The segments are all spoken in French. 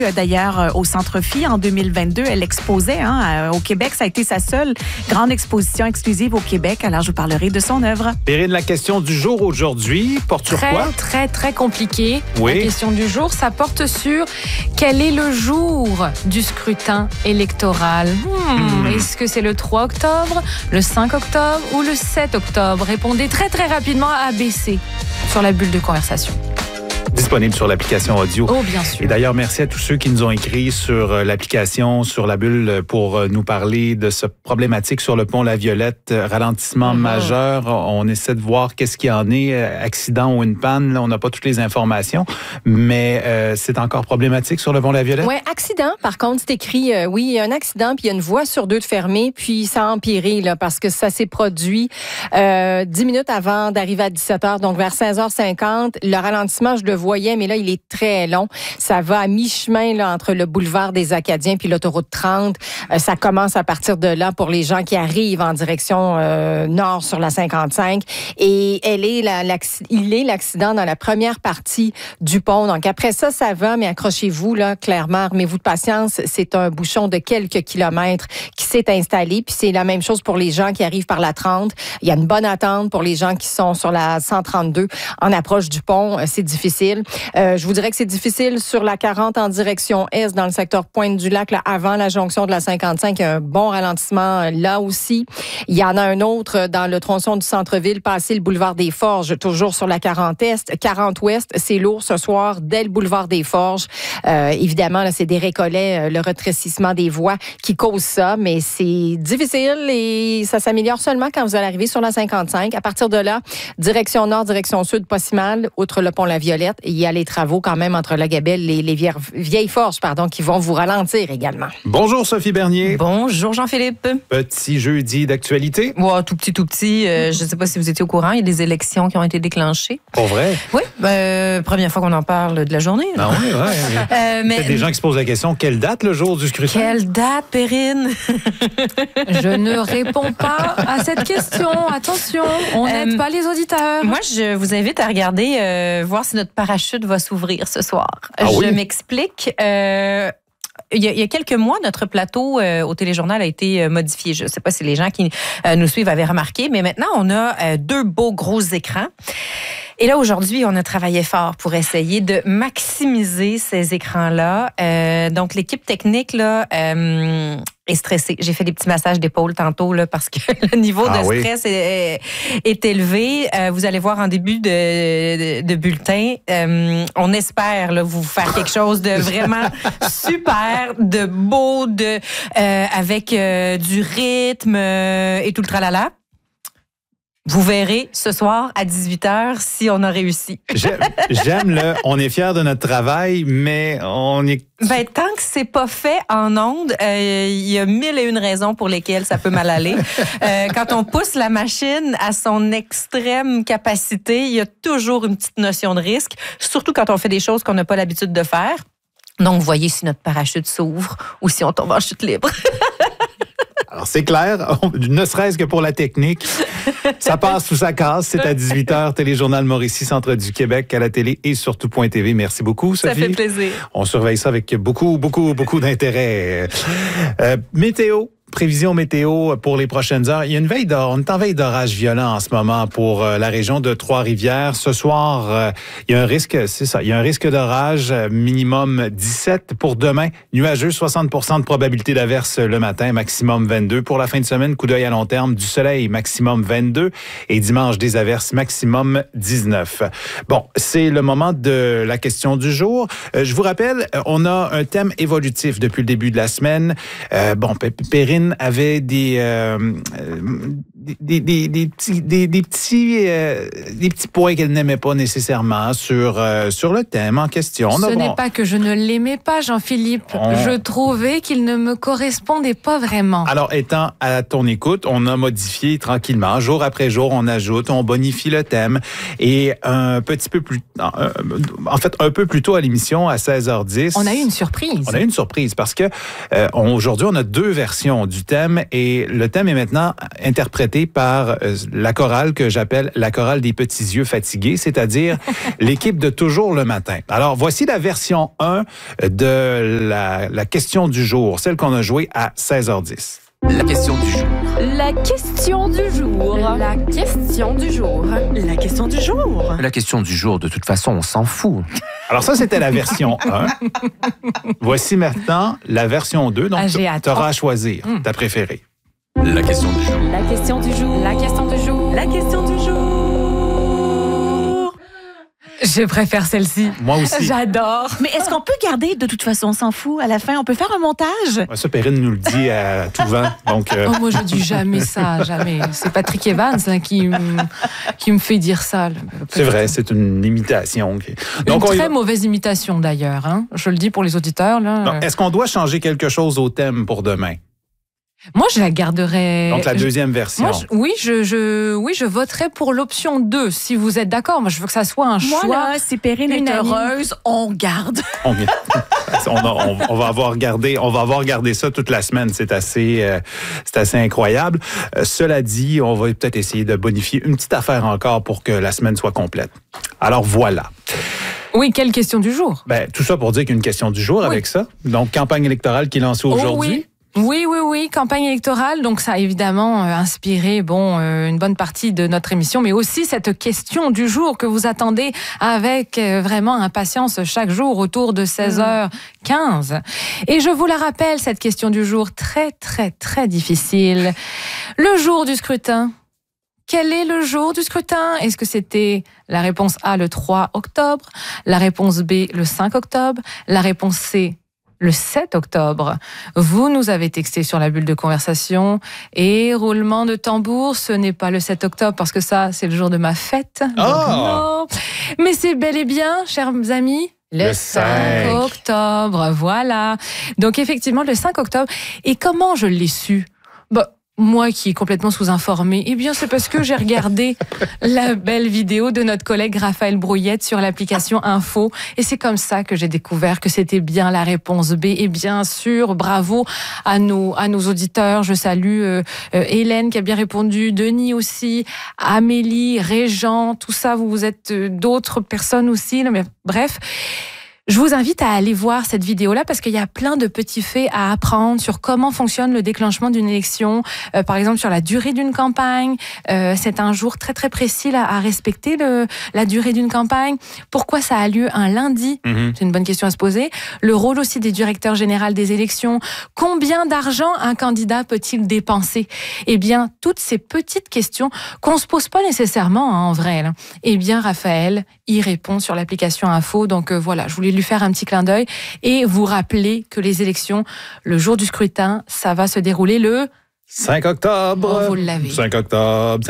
D'ailleurs, au Centre Phi, en 2022, elle exposait au Québec. Ça a été sa seule grande exposition exclusive au Québec. Alors, je vous parlerai de son œuvre. Perrine, la question du jour aujourd'hui porte sur quoi? Très compliqué. Oui. La question du jour, ça porte sur quel est le jour du scrutin électoral? Est-ce que c'est le 3 octobre, le 5 octobre ou le 7 octobre? Répondez très rapidement à ABC sur la bulle de conversation. Disponible sur l'application audio. Oh, bien sûr. Et d'ailleurs, merci à tous ceux qui nous ont écrit sur l'application, sur la bulle, pour nous parler de ce problématique sur le pont La Violette, ralentissement majeur. On essaie de voir qu'est-ce qu'il y en est, accident ou une panne. Là, on n'a pas toutes les informations, mais c'est encore problématique sur le pont La Violette? Oui, accident. Par contre, c'est écrit, oui, il y a un accident, puis il y a une voie sur deux de fermée, puis ça a empiré, là, parce que ça s'est produit 10 minutes avant d'arriver à 17h, donc vers 16h50. Le ralentissement, je le voyais, mais là, il est très long. Ça va à mi-chemin là, entre le boulevard des Acadiens puis l'autoroute 30. Ça commence à partir de là pour les gens qui arrivent en direction nord sur la 55. Et il est l'accident dans la première partie du pont. Donc après ça, ça va, mais accrochez-vous, là, clairement, armez-vous de patience. C'est un bouchon de quelques kilomètres qui s'est installé. Puis c'est la même chose pour les gens qui arrivent par la 30. Il y a une bonne attente pour les gens qui sont sur la 132 en approche du pont. C'est difficile. Je vous dirais que c'est difficile sur la 40 en direction est dans le secteur Pointe-du-Lac, là, avant la jonction de la 55. Il y a un bon ralentissement là aussi. Il y en a un autre dans le tronçon du centre-ville, passé le boulevard des Forges, toujours sur la 40 est. 40 ouest, c'est lourd ce soir dès le boulevard des Forges. Évidemment, là, c'est des récollets, le rétrécissement des voies qui cause ça, mais c'est difficile et ça s'améliore seulement quand vous allez arriver sur la 55. À partir de là, direction nord, direction sud, pas si mal, outre le pont La Violette. Il y a les travaux quand même entre la Gabelle et les vieilles forges, qui vont vous ralentir également. Bonjour Sophie Bernier. Bonjour Jean-Philippe. Petit jeudi d'actualité. Wow, tout petit. Je ne sais pas si vous étiez au courant, il y a des élections qui ont été déclenchées. Pour vrai? Oui, première fois qu'on en parle de la journée. Ah oui, oui. Mais il y a des gens qui se posent la question, quelle date le jour du scrutin? Quelle date, Perrine? Je ne réponds pas à cette question. Attention, on n'aide pas les auditeurs. Moi, je vous invite à regarder, voir si notre parachute va s'ouvrir ce soir. Je m'explique. Il y a quelques mois, notre plateau au Téléjournal a été modifié. Je ne sais pas si les gens qui nous suivent avaient remarqué, mais maintenant, on a 2 beaux gros écrans. Et là, aujourd'hui, on a travaillé fort pour essayer de maximiser ces écrans-là. Donc, l'équipe technique là, est stressée. J'ai fait des petits massages d'épaule tantôt là, parce que le niveau de stress est élevé. Vous allez voir en début de bulletin. On espère là, vous faire quelque chose de vraiment super, de beau, avec du rythme et tout le tralala. Vous verrez ce soir à 18h si on a réussi. J'aime on est fiers de notre travail, mais on est... Tant que c'est pas fait en ondes, il y a 1001 raisons pour lesquelles ça peut mal aller. Quand on pousse la machine à son extrême capacité, il y a toujours une petite notion de risque, surtout quand on fait des choses qu'on n'a pas l'habitude de faire. Donc, voyez si notre parachute s'ouvre ou si on tombe en chute libre. Alors, c'est clair, ne serait-ce que pour la technique. Ça passe ou ça casse. C'est à 18h, Téléjournal Mauricie, Centre du Québec, à la télé et surtout .tv. Merci beaucoup, Sophie. Ça fait plaisir. On surveille ça avec beaucoup d'intérêt. Météo. Prévision météo pour les prochaines heures. Il y a on est en veille d'orage violent en ce moment pour la région de Trois-Rivières. Ce soir, il y a un risque, c'est ça, il y a un risque d'orage minimum 17 pour demain. Nuageux, 60% de probabilité d'averse le matin, maximum 22. Pour la fin de semaine, coup d'œil à long terme, du soleil, maximum 22. Et dimanche, des averses, maximum 19. Bon, c'est le moment de la question du jour. Je vous rappelle, on a un thème évolutif depuis le début de la semaine. Perrine avait des petits points qu'elle n'aimait pas nécessairement sur le thème en question. Ce n'est pas que je ne l'aimais pas, Jean-Philippe. Je trouvais qu'il ne me correspondait pas vraiment. Alors, étant à ton écoute, on a modifié tranquillement, jour après jour, on ajoute, on bonifie le thème. Et un peu plus tôt à l'émission, à 16h10... On a eu une surprise. On a eu une surprise parce que aujourd'hui, on a 2 versions du thème et le thème est maintenant interprété interprété par la chorale que j'appelle la chorale des petits yeux fatigués, c'est-à-dire l'équipe de Toujours le matin. Alors, voici la version 1 de la question du jour, celle qu'on a jouée à 16h10. La question du jour. La question du jour. La question du jour. La question du jour. La question du jour, de toute façon, on s'en fout. Alors ça, c'était la version 1. Voici maintenant la version 2. Donc, tu auras à choisir ta préférée. La question du jour. La question du jour. La question du jour. La question du jour. Je préfère celle-ci. Moi aussi. J'adore. Mais est-ce qu'on peut garder, de toute façon, on s'en fout, à la fin? On peut faire un montage? Ça, Perrine nous le dit à tout vent. Donc, Oh, moi, je dis jamais ça, jamais. C'est Patrick Evans qui me fait dire ça. c'est vrai, c'est une imitation. Donc, une très mauvaise imitation, d'ailleurs. Hein? Je le dis pour les auditeurs. Là. Non, est-ce qu'on doit changer quelque chose au thème pour demain? Moi, je la garderais. Donc, la deuxième version. Moi, oui, je voterais pour l'option 2, si vous êtes d'accord. Moi, je veux que ça soit un choix. Moi, là, si Perrine est unanime. heureuse, on garde. On va avoir gardé ça toute la semaine. C'est assez incroyable. Cela dit, on va peut-être essayer de bonifier une petite affaire encore pour que la semaine soit complète. Alors, voilà. Oui, quelle question du jour? Ben, tout ça pour dire qu'une question du jour avec ça. Donc, campagne électorale qui est lancée aujourd'hui. Oui, campagne électorale. Donc, ça a évidemment inspiré une bonne partie de notre émission, mais aussi cette question du jour que vous attendez avec vraiment impatience chaque jour autour de 16h15. Et je vous la rappelle, cette question du jour très, très, très difficile. Le jour du scrutin. Quel est le jour du scrutin? Est-ce que c'était la réponse A, le 3 octobre, la réponse B, le 5 octobre, la réponse C, le 7 octobre? Vous nous avez texté sur la bulle de conversation et roulement de tambour, ce n'est pas le 7 octobre parce que ça, c'est le jour de ma fête. Non. Mais c'est bel et bien, chers amis, le 5 octobre. Voilà. Donc effectivement, le 5 octobre. Et comment je l'ai su? Moi qui est complètement sous-informée, eh bien c'est parce que j'ai regardé la belle vidéo de notre collègue Raphaël Brouillette sur l'application Info et c'est comme ça que j'ai découvert que c'était bien la réponse B. Et bien sûr, bravo à nos auditeurs. Je salue Hélène qui a bien répondu, Denis aussi, Amélie, Régent, tout ça, vous êtes d'autres personnes aussi. Mais bref. Je vous invite à aller voir cette vidéo-là parce qu'il y a plein de petits faits à apprendre sur comment fonctionne le déclenchement d'une élection. Par exemple, sur la durée d'une campagne. C'est un jour très, très précis à respecter, la durée d'une campagne. Pourquoi ça a lieu un lundi? C'est une bonne question à se poser. Le rôle aussi des directeurs généraux des élections. Combien d'argent un candidat peut-il dépenser? Eh bien, toutes ces petites questions qu'on ne se pose pas nécessairement en vrai. Là. Eh bien, Raphaël y répond sur l'application Info. Donc voilà, je voulais lui faire un petit clin d'œil et vous rappeler que les élections, le jour du scrutin, ça va se dérouler le 5 octobre. Oh, vous l'avez. 5 octobre.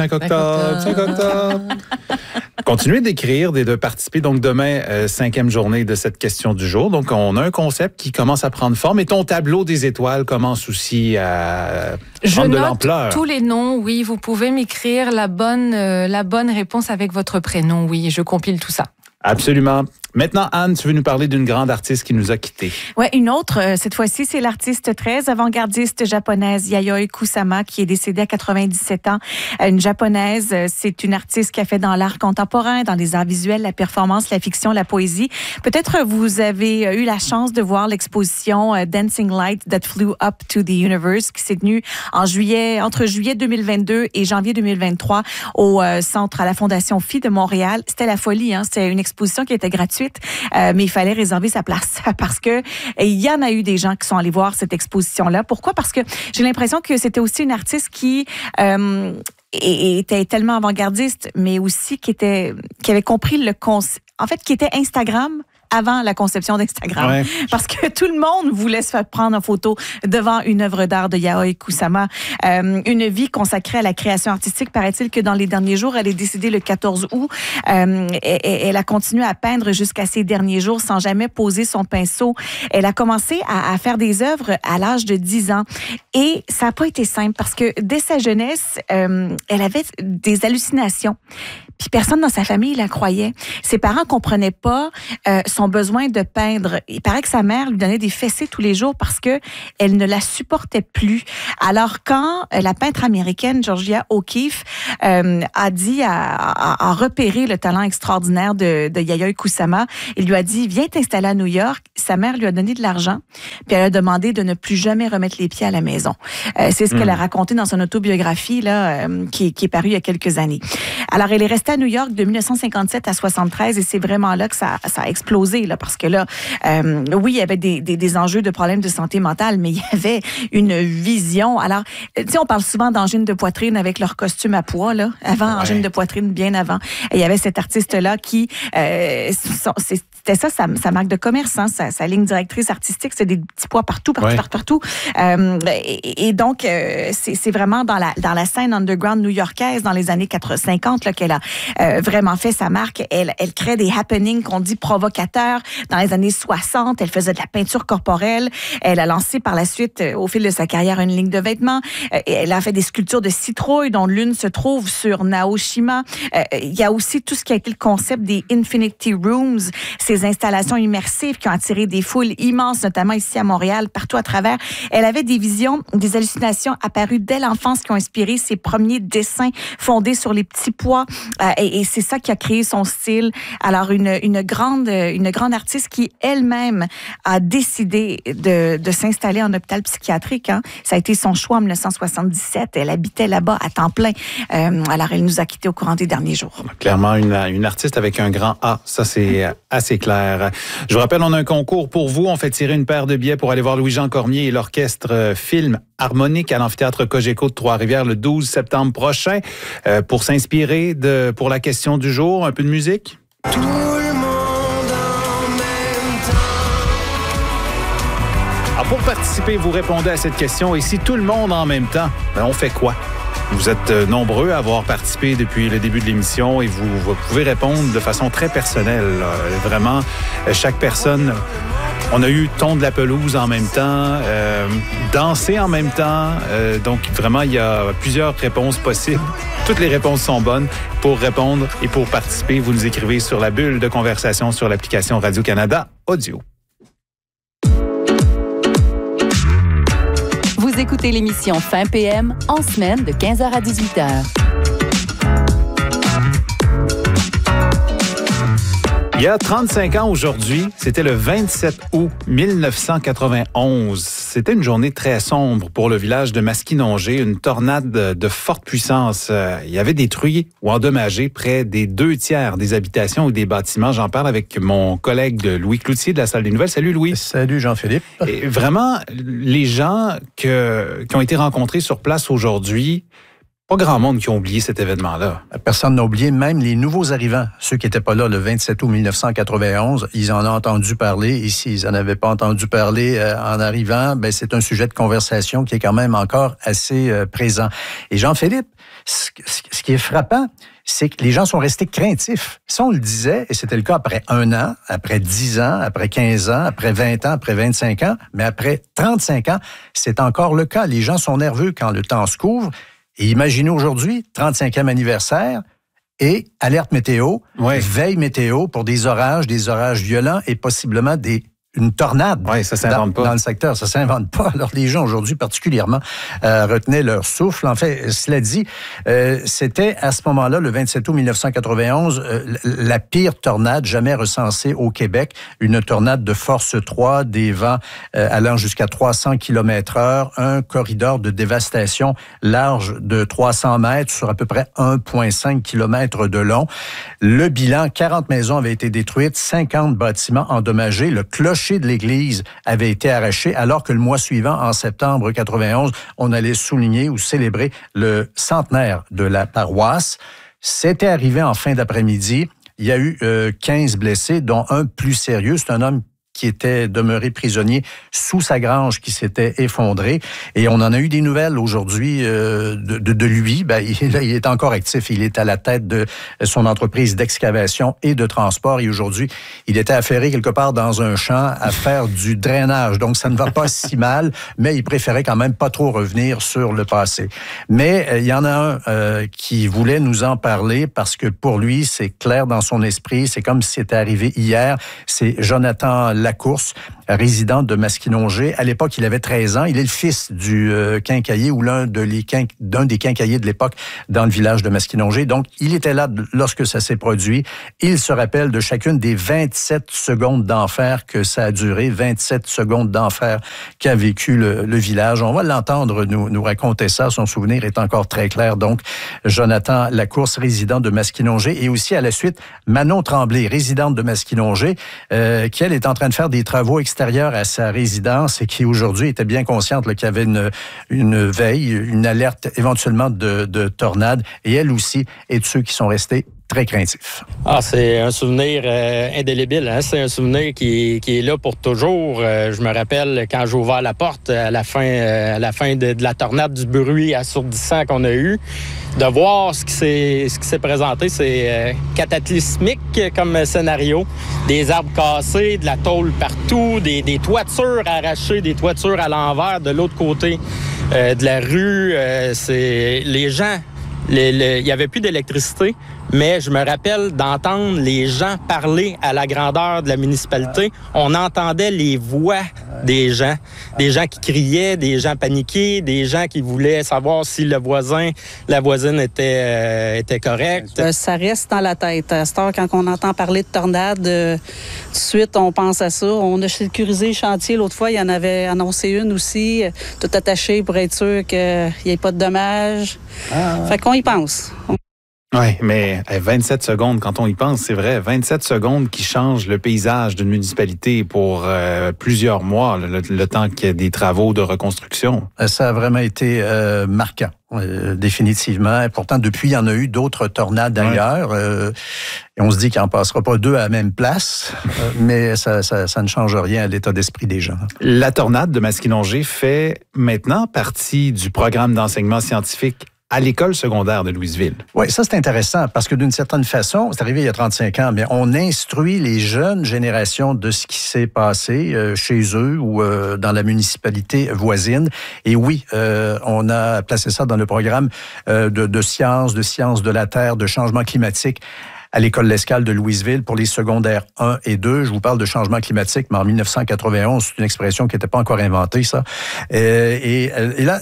Continuez d'écrire, de participer. Donc, demain, 5e journée de cette question du jour. Donc, on a un concept qui commence à prendre forme. Et ton tableau des étoiles commence aussi à prendre de l'ampleur. Je note tous les noms, oui. Vous pouvez m'écrire la bonne réponse avec votre prénom, oui. Et je compile tout ça. Absolument. Maintenant, Anne, tu veux nous parler d'une grande artiste qui nous a quittés. Oui, une autre. Cette fois-ci, c'est l'artiste très avant-gardiste japonaise Yayoi Kusama qui est décédée à 97 ans. Une japonaise, c'est une artiste qui a fait dans l'art contemporain, dans les arts visuels, la performance, la fiction, la poésie. Peut-être vous avez eu la chance de voir l'exposition Dancing Light That Flew Up to the Universe qui s'est tenue entre juillet 2022 et janvier 2023 au centre à la Fondation Phi de Montréal. C'était la folie, hein? C'était une exposition qui était gratuite. Mais il fallait réserver sa place parce que il y en a eu des gens qui sont allés voir cette exposition-là. Pourquoi? Parce que j'ai l'impression que c'était aussi une artiste qui était tellement avant-gardiste, mais aussi qui avait compris le concept, en fait, qui était Instagram avant la conception d'Instagram. Ouais. Parce que tout le monde voulait se faire prendre en photo devant une œuvre d'art de Yayoi Kusama. Une vie consacrée à la création artistique. Paraît-il que dans les derniers jours, elle est décédée le 14 août. Elle a continué à peindre jusqu'à ses derniers jours sans jamais poser son pinceau. Elle a commencé à faire des œuvres à l'âge de 10 ans. Et ça n'a pas été simple parce que dès sa jeunesse, elle avait des hallucinations. Puis personne dans sa famille la croyait. Ses parents comprenaient pas son besoin de peindre. Il paraît que sa mère lui donnait des fessées tous les jours parce que elle ne la supportait plus. Alors quand la peintre américaine Georgia O'Keeffe a dit a repéré le talent extraordinaire de Yayoi Kusama, il lui a dit viens t'installer à New York. Sa mère lui a donné de l'argent, puis elle a demandé de ne plus jamais remettre les pieds à la maison. C'est ce qu'elle a raconté dans son autobiographie là qui est parue il y a quelques années. Alors elle est restée à New York de 1957 à 73 et c'est vraiment là que ça a explosé là parce que là oui, il y avait des enjeux de problèmes de santé mentale, mais il y avait une vision. Alors, tu sais, on parle souvent d'angine de poitrine avec leur costume à pois, là. Avant, angine de poitrine, bien avant. Et il y avait cet artiste-là qui, c'était ça, sa marque de commerce, hein, sa ligne directrice artistique, c'est des petits pois partout. Et donc, c'est vraiment dans la scène underground new-yorkaise dans les années 50 là, qu'elle a vraiment fait sa marque. Elle crée des happenings qu'on dit provocateurs. Dans les années 60, elle faisait de la peinture corporelle. Elle a lancé par la suite, au fil de sa carrière, une ligne de vêtements. Elle a fait des sculptures de citrouilles, dont l'une se trouve sur Naoshima. Il y a aussi tout ce qui a été le concept des Infinity Rooms, ces installations immersives qui ont attiré des foules immenses, notamment ici à Montréal, partout à travers. Elle avait des visions, des hallucinations apparues dès l'enfance qui ont inspiré ses premiers dessins fondés sur les petits pois. Et c'est ça qui a créé son style. Alors, une grande artiste qui, elle-même, a décidé de s'installer en hôpital psychiatrique. Hein. Ça a été son choix en 1977. Elle habitait là-bas à temps plein. Alors, elle nous a quittés au courant des derniers jours. Clairement, une artiste avec un grand A. Ça, c'est assez clair. Je vous rappelle, on a un concours pour vous. On fait tirer une paire de billets pour aller voir Louis-Jean Cormier et l'orchestre Film Harmonique à l'amphithéâtre Cogeco de Trois-Rivières le 12 septembre prochain. Pour s'inspirer pour la question du jour, un peu de musique? Tout le monde en même temps. Alors pour participer, vous répondez à cette question. Et si tout le monde en même temps, on fait quoi? Vous êtes nombreux à avoir participé depuis le début de l'émission et vous pouvez répondre de façon très personnelle. Vraiment, chaque personne... On a eu ton de la pelouse en même temps, danser en même temps. Donc, vraiment, il y a plusieurs réponses possibles. Toutes les réponses sont bonnes. Pour répondre et pour participer, vous nous écrivez sur la bulle de conversation sur l'application Radio-Canada Audio. Vous écoutez l'émission Fin PM en semaine de 15h à 18h. Il y a 35 ans aujourd'hui, c'était le 27 août 1991. C'était une journée très sombre pour le village de Masquinongé, une tornade de forte puissance. Il y avait détruit ou endommagé près des 2/3 des habitations ou des bâtiments. J'en parle avec mon collègue Louis Cloutier de la Salle des Nouvelles. Salut Louis. Salut Jean-Philippe. Et vraiment, les gens qui ont été rencontrés sur place aujourd'hui, pas grand monde qui a oublié cet événement-là. Personne n'a oublié, même les nouveaux arrivants, ceux qui n'étaient pas là le 27 août 1991, ils en ont entendu parler. Ici, ils n'en avaient pas entendu parler en arrivant. Ben, c'est un sujet de conversation qui est quand même encore assez présent. Et Jean-Philippe, ce qui est frappant, c'est que les gens sont restés craintifs. Ça, on le disait, et c'était le cas après 1 an, après 10 ans, après 15 ans, après 20 ans, après 25 ans, mais après 35 ans, c'est encore le cas. Les gens sont nerveux quand le temps se couvre. Et imaginez aujourd'hui, 35e anniversaire et alerte météo, veille météo pour des orages violents et possiblement une tornade ça s'invente pas. Dans le secteur. Ça s'invente pas. Alors, les gens aujourd'hui, particulièrement, retenaient leur souffle. En fait, cela dit, c'était à ce moment-là, le 27 août 1991, la pire tornade jamais recensée au Québec. Une tornade de force 3, des vents allant jusqu'à 300 km/h, un corridor de dévastation large de 300 mètres sur à peu près 1,5 km de long. Le bilan, 40 maisons avaient été détruites, 50 bâtiments endommagés. Le clocher de l'église avait été arraché, alors que le mois suivant, en septembre 91, on allait souligner ou célébrer le centenaire de la paroisse. C'était arrivé en fin d'après-midi. Il y a eu 15 blessés, dont un plus sérieux. C'est un homme qui était demeuré prisonnier sous sa grange qui s'était effondrée. Et on en a eu des nouvelles aujourd'hui de lui. Ben, il est encore actif. Il est à la tête de son entreprise d'excavation et de transport. Et aujourd'hui, il était affairé quelque part dans un champ à faire du drainage. Donc, ça ne va pas si mal, mais il préférait quand même pas trop revenir sur le passé. Mais il y en a un qui voulait nous en parler parce que pour lui, c'est clair dans son esprit. C'est comme si c'était arrivé hier. C'est Jonathan Lacourse, résident de Maskinongé. À l'époque, il avait 13 ans. Il est le fils du quincailler ou d'un des quincaillers de l'époque dans le village de Maskinongé. Donc, il était là lorsque ça s'est produit. Il se rappelle de chacune des 27 secondes d'enfer que ça a duré, 27 secondes d'enfer qu'a vécu le village. On va l'entendre nous raconter ça. Son souvenir est encore très clair. Donc, Jonathan Lacourse, résident de Maskinongé, et aussi à la suite, Manon Tremblay, résidente de Maskinongé, qui, elle, est en train de faire des travaux extérieurs à sa résidence et qui, aujourd'hui, était bien consciente qu'il y avait une veille, une alerte éventuellement de tornade. Et elle aussi est de ceux qui sont restés très craintifs. C'est un souvenir indélébile. Hein? C'est un souvenir qui est là pour toujours. Je me rappelle quand j'ai ouvert la porte à la fin de la tornade, du bruit assourdissant qu'on a eu. De voir ce qui s'est présenté, c'est cataclysmique comme scénario. Des arbres cassés, de la tôle partout, des toitures arrachées, des toitures à l'envers de l'autre côté de la rue. Les gens... Il n'y avait plus d'électricité, mais je me rappelle d'entendre les gens parler à la grandeur de la municipalité. On entendait les voix des gens qui criaient, des gens paniqués, des gens qui voulaient savoir si la voisine était correcte. Ça reste dans la tête. À cette heure, quand on entend parler de tornade, tout de suite, on pense à ça. On a sécurisé le chantier. L'autre fois, il y en avait annoncé une aussi, tout attaché pour être sûr qu'il n'y ait pas de dommages. Fait qu'on y pense. Oui, mais 27 secondes, quand on y pense, c'est vrai, 27 secondes qui changent le paysage d'une municipalité pour plusieurs mois, le temps qu'il y ait des travaux de reconstruction. Ça a vraiment été marquant. Définitivement. Et pourtant, depuis, il y en a eu d'autres tornades ailleurs. Et on se dit qu'il n'en passera pas deux à la même place, mais ça ne change rien à l'état d'esprit des gens. La tornade de Maskinongé fait maintenant partie du programme d'enseignement scientifique à l'école secondaire de Louisville. Oui, ça c'est intéressant parce que d'une certaine façon, c'est arrivé il y a 35 ans, mais on instruit les jeunes générations de ce qui s'est passé chez eux ou dans la municipalité voisine. Et oui, on a placé ça dans le programme de sciences de la Terre, de changement climatique à l'école L'Escale de Louisville pour les secondaires 1 et 2. Je vous parle de changement climatique, mais en 1991, c'est une expression qui n'était pas encore inventée, ça. Et là,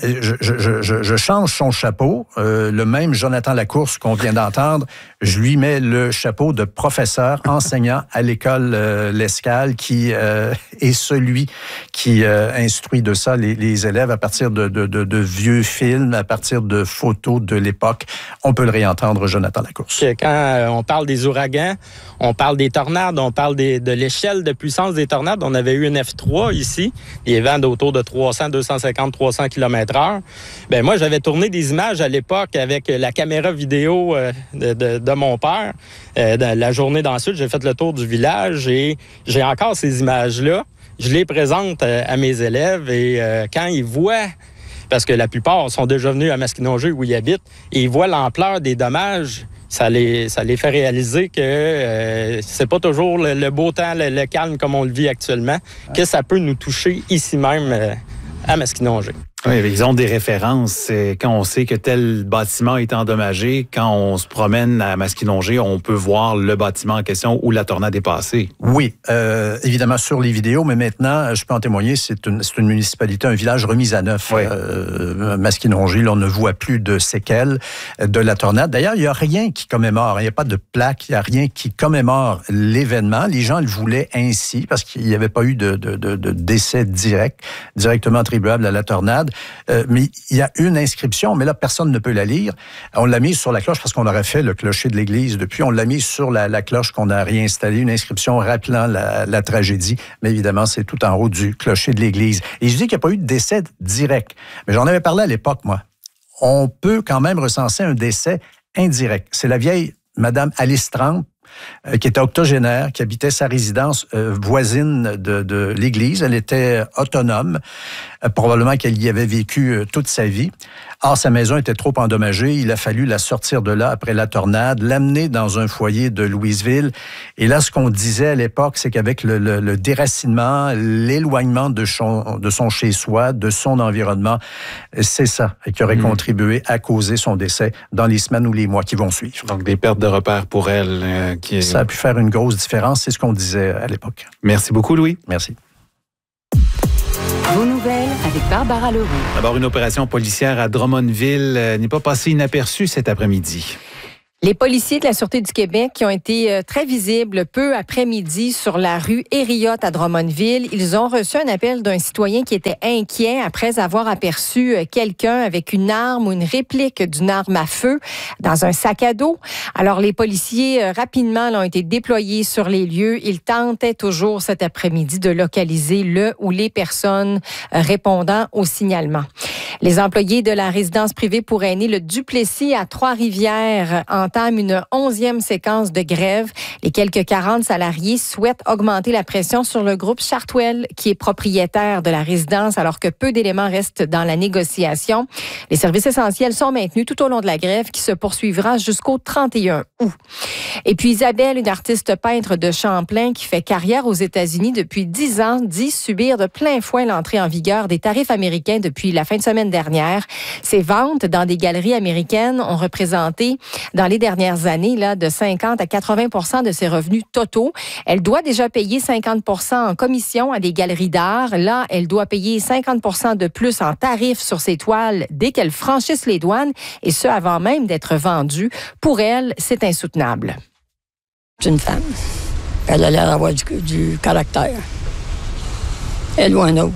je change son chapeau. Le même Jonathan Lacourse qu'on vient d'entendre, je lui mets le chapeau de professeur enseignant à l'école L'Escale qui est celui qui instruit de ça les élèves à partir de vieux films, à partir de photos de l'époque. On peut le réentendre, Jonathan Lacourse. Quand on parle des ouragans, on parle des tornades, on parle de l'échelle de puissance des tornades. On avait eu une F3 ici, des vents d'autour de 300, 250, 300 km/h. Ben moi, j'avais tourné des images à l'époque avec la caméra vidéo de mon père. La journée d'ensuite, j'ai fait le tour du village et j'ai encore ces images-là. Je les présente à mes élèves et quand ils voient, parce que la plupart sont déjà venus à Maskinongé où ils habitent, et ils voient l'ampleur des dommages, ça les fait réaliser que c'est pas toujours le beau temps, le calme comme on le vit actuellement, que ça peut nous toucher ici même à Maskinongé. Oui, ils ont des références. Quand on sait que tel bâtiment est endommagé, quand on se promène à Maskinongé, on peut voir le bâtiment en question où la tornade est passée. Oui, évidemment sur les vidéos, mais maintenant, je peux en témoigner, c'est une municipalité, un village remis à neuf. Oui. Maskinongé, là, on ne voit plus de séquelles de la tornade. D'ailleurs, il n'y a rien qui commémore, il n'y a pas de plaque, il n'y a rien qui commémore l'événement. Les gens le voulaient ainsi parce qu'il n'y avait pas eu de décès directement attribuable à la tornade. Mais il y a une inscription, mais là, personne ne peut la lire. On l'a mise sur la cloche parce qu'on aurait fait le clocher de l'église depuis. On l'a mise sur la cloche qu'on a réinstallée, une inscription rappelant la tragédie. Mais évidemment, c'est tout en haut du clocher de l'église. Et je dis qu'il n'y a pas eu de décès direct. Mais j'en avais parlé à l'époque, moi. On peut quand même recenser un décès indirect. C'est la vieille Madame Alice Trempe qui était octogénaire, qui habitait sa résidence voisine de l'église. Elle était autonome, probablement qu'elle y avait vécu toute sa vie. Or, sa maison était trop endommagée. Il a fallu la sortir de là après la tornade, l'amener dans un foyer de Louisville. Et là, ce qu'on disait à l'époque, c'est qu'avec le déracinement, l'éloignement de son chez-soi, de son environnement, c'est ça qui aurait contribué à causer son décès dans les semaines ou les mois qui vont suivre. Donc, des pertes de repères pour elle. Ça a pu faire une grosse différence. C'est ce qu'on disait à l'époque. Merci beaucoup, Louis. Merci. Vos nouvelles avec Barbara Leroux. D'abord, une opération policière à Drummondville n'est pas passée inaperçue cet après-midi. Les policiers de la Sûreté du Québec qui ont été très visibles peu après-midi sur la rue Hériote à Drummondville, ils ont reçu un appel d'un citoyen qui était inquiet après avoir aperçu quelqu'un avec une arme ou une réplique d'une arme à feu dans un sac à dos. Alors, les policiers rapidement ont été déployés sur les lieux. Ils tentaient toujours cet après-midi de localiser le ou les personnes répondant au signalement. Les employés de la résidence privée pour aînés Le Duplessis à Trois-Rivières entament une 11e séquence de grève. Les quelques 40 salariés souhaitent augmenter la pression sur le groupe Chartwell, qui est propriétaire de la résidence, alors que peu d'éléments restent dans la négociation. Les services essentiels sont maintenus tout au long de la grève qui se poursuivra jusqu'au 31 août. Et puis Isabelle, une artiste peintre de Champlain qui fait carrière aux États-Unis depuis 10 ans, dit subir de plein fouet l'entrée en vigueur des tarifs américains depuis la fin de semaine dernière. Ses ventes dans des galeries américaines ont représenté dans les dernières années là, de 50 à 80 de ses revenus totaux. Elle doit déjà payer 50 en commission à des galeries d'art. Là, elle doit payer 50 de plus en tarifs sur ses toiles dès qu'elles franchissent les douanes, et ce, avant même d'être vendues. Pour elle, c'est insoutenable. C'est une femme. Elle a l'air d'avoir du caractère. Elle ou un autre.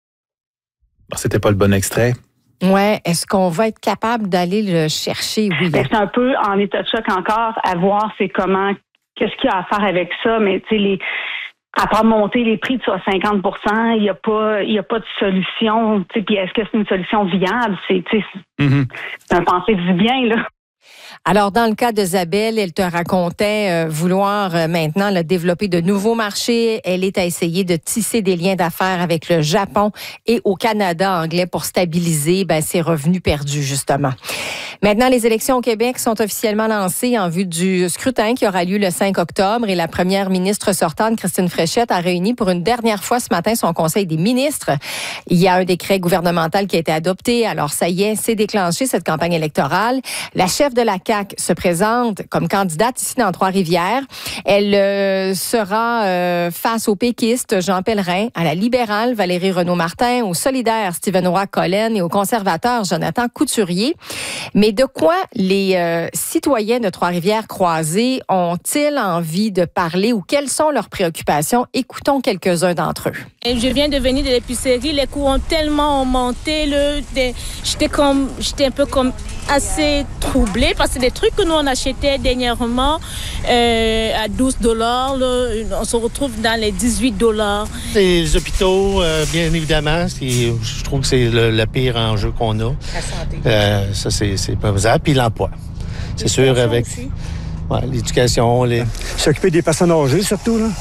C'était pas le bon extrait. Ouais, est-ce qu'on va être capable d'aller le chercher? Oui. C'est un peu en état de choc encore à voir qu'est-ce qu'il y a à faire avec ça, mais tu sais, à part monter les prix de 50 il n'y a pas de solution. Puis est-ce que c'est une solution viable? C'est un penser du bien, là. Alors, dans le cas d'Isabelle, elle te racontait vouloir maintenant développer de nouveaux marchés. Elle est à essayer de tisser des liens d'affaires avec le Japon et au Canada anglais pour stabiliser ses revenus perdus, justement. Maintenant, les élections au Québec sont officiellement lancées en vue du scrutin qui aura lieu le 5 octobre et la première ministre sortante, Christine Fréchette, a réuni pour une dernière fois ce matin son conseil des ministres. Il y a un décret gouvernemental qui a été adopté. Alors, ça y est, c'est déclenché cette campagne électorale. La chef de la CAQ se présente comme candidate ici dans Trois-Rivières. Elle sera face au péquiste Jean Pellerin, à la libérale Valérie Renaud-Martin, au solidaire Stephen Roy-Collen et au conservateur Jonathan Couturier. Mais de quoi les citoyens de Trois-Rivières croisées ont-ils envie de parler ou quelles sont leurs préoccupations? Écoutons quelques-uns d'entre eux. Et je viens de venir de l'épicerie, les coûts ont tellement augmenté, j'étais un peu comme assez troublée parce que des trucs que nous on achetait dernièrement à $12, on se retrouve dans les $18. Les hôpitaux, bien évidemment, je trouve que c'est le pire enjeu qu'on a. La santé. Ça, c'est pas faisable. Puis l'emploi. C'est sûr, avec l'éducation. S'occuper des personnes âgées, surtout, là.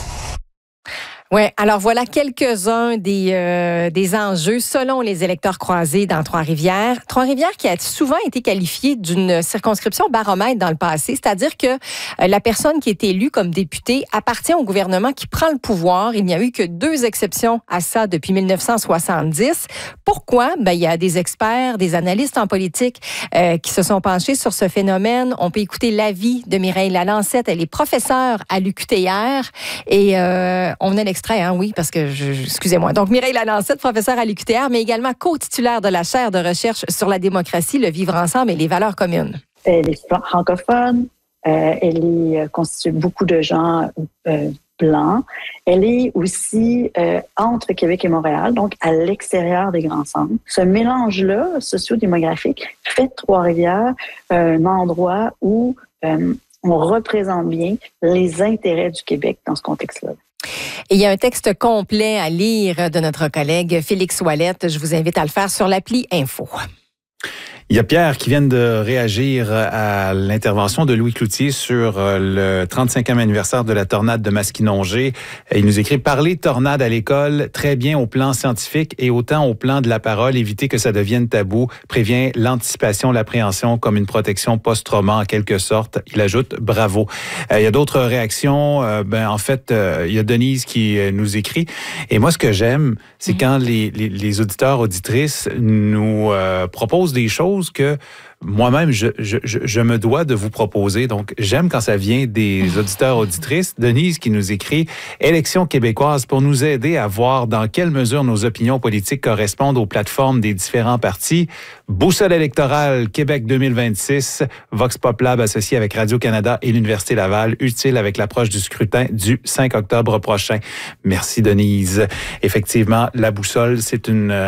Oui, alors voilà quelques-uns des enjeux selon les électeurs croisés dans Trois-Rivières. Trois-Rivières qui a souvent été qualifiée d'une circonscription baromètre dans le passé, c'est-à-dire que la personne qui est élue comme députée appartient au gouvernement qui prend le pouvoir. Il n'y a eu que 2 exceptions à ça depuis 1970. Pourquoi? Il y a des experts, des analystes en politique qui se sont penchés sur ce phénomène. On peut écouter l'avis de Mireille Lalancette. Elle est professeure à l'UQTR et on a l'extrait, oui, parce que excusez-moi. Donc, Mireille Lalancette, professeure à l'UQTR, mais également co-titulaire de la chaire de recherche sur la démocratie, le vivre ensemble et les valeurs communes. Elle est francophone. Elle est constituée de beaucoup de gens blancs. Elle est aussi entre Québec et Montréal, donc à l'extérieur des grands centres. Ce mélange-là, socio-démographique, fait de Trois-Rivières un endroit où on représente bien les intérêts du Québec dans ce contexte-là. Et il y a un texte complet à lire de notre collègue Félix Ouellette. Je vous invite à le faire sur l'appli Info. Il y a Pierre qui vient de réagir à l'intervention de Louis Cloutier sur le 35e anniversaire de la tornade de Masquinongé. Il nous écrit « Parler tornade à l'école, très bien au plan scientifique et autant au plan de la parole, éviter que ça devienne tabou, prévient l'anticipation, l'appréhension comme une protection post-trauma en quelque sorte. » Il ajoute « Bravo ». Il y a d'autres réactions. En fait, il y a Denise qui nous écrit. Et moi, ce que j'aime, c'est quand les auditeurs, auditrices nous proposent des choses que moi-même, je me dois de vous proposer. Donc, j'aime quand ça vient des auditeurs, auditrices. Denise qui nous écrit « Élections québécoises pour nous aider à voir dans quelle mesure nos opinions politiques correspondent aux plateformes des différents partis. Boussole électorale Québec 2026, Vox Pop Lab associé avec Radio-Canada et l'Université Laval, utile avec l'approche du scrutin du 5 octobre prochain. » Merci, Denise. Effectivement, la boussole, c'est une